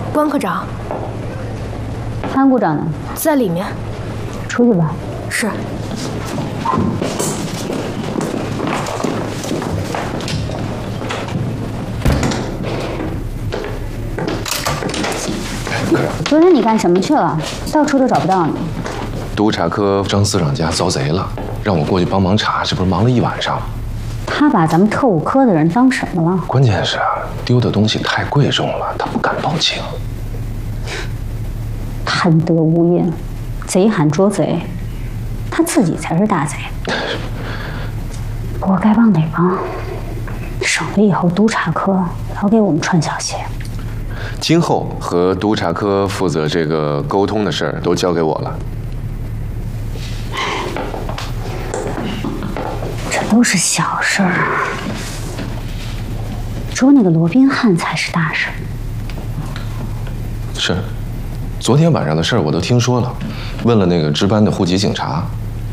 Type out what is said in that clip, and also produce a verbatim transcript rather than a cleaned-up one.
关科长， 潘股长呢？ 在里面。 出去吧。 是。 昨天你干什么去了？到处都找不到你。 督察科张司长家遭贼了，让我过去帮忙查，这不是忙了一晚上。 他把咱们特务科的人当什么了？ 关键是啊，丢的东西太贵重了，他不敢报警。 贪得无厌，贼喊捉贼，他自己才是大贼。不过该帮得帮，省得以后督察科老给我们穿小鞋。 今后和督察科负责这个沟通的事儿都交给我了。 这都是小事儿，捉那个罗宾汉才是大事。 是，昨天晚上的事儿我都听说了，问了那个值班的户籍警察，